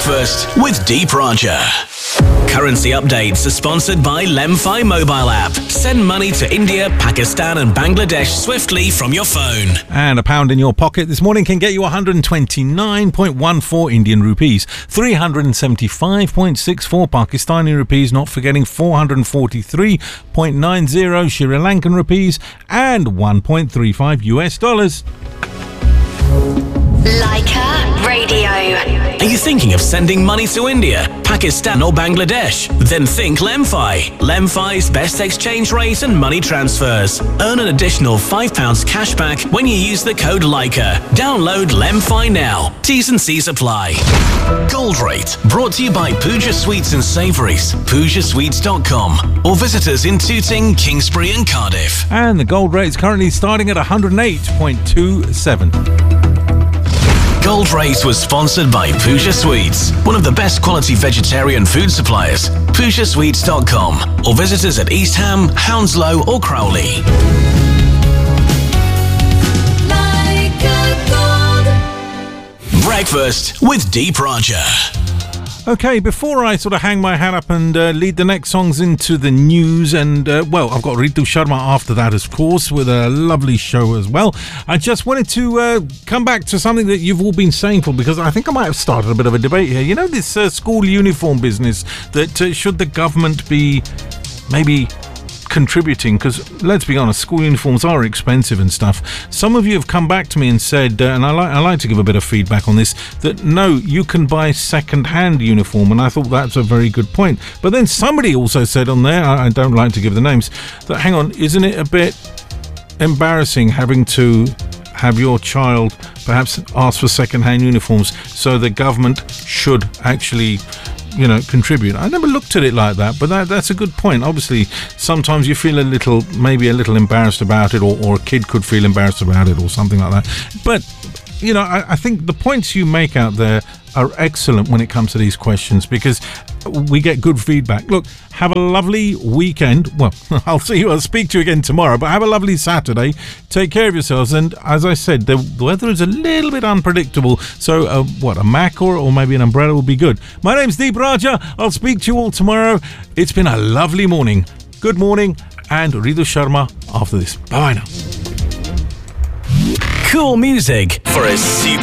Breakfast with Deep Raja. Currency updates are sponsored by Lemfi mobile app. Send money to India, Pakistan and Bangladesh swiftly from your phone. And £1 in your pocket this morning can get you 129.14 Indian rupees, 375.64 Pakistani rupees, not forgetting 443.90 Sri Lankan rupees and 1.35 US dollars. Leica Radio. Are you thinking of sending money to India, Pakistan or Bangladesh? Then think Lemfi. Lemfi's best exchange rate and money transfers. Earn an additional £5 cash back when you use the code Leica. Download Lemfi now. T's and C's apply. Gold Rate, brought to you by Pooja Sweets and Savouries, PoojaSweets.com, or visit us in Tooting, Kingsbury and Cardiff. And the gold rate is currently starting at 108.27. Gold Rate was sponsored by Pooja Sweets, one of the best quality vegetarian food suppliers. PoojaSweets.com, or visit us at East Ham, Hounslow or Crowley. Breakfast with Deep Raja. Okay, before I sort of hang my hat up and lead the next songs into the news, and well, I've got Ritu Sharma after that, of course, with a lovely show as well. I just wanted to come back to something that you've all been saying for, because I think I might have started a bit of a debate here. You know, this school uniform business, that should the government be maybe contributing, because let's be honest, school uniforms are expensive and stuff. Some of you have come back to me and said, and I like to give a bit of feedback on this, that no, you can buy second-hand uniform, and I thought that's a very good point. But then somebody also said on there, I don't like to give the names, that hang on, isn't it a bit embarrassing having to have your child perhaps ask for second-hand uniforms, so the government should actually, you know, contribute? I never looked at it like that, but that's a good point. Obviously, sometimes you feel maybe a little embarrassed about it, or a kid could feel embarrassed about it, or something like that. But, you know, I think the points you make out there are excellent when it comes to these questions, because we get good feedback. Look, have a lovely weekend. Well, I'll speak to you again tomorrow, but have a lovely Saturday. Take care of yourselves. And as I said, the weather is a little bit unpredictable, so a Mac or maybe an umbrella will be good. My name's Deep Raja. I'll speak to you all tomorrow. It's been a lovely morning. Good morning, and Ritu Sharma after this. Bye now. Cool music for a super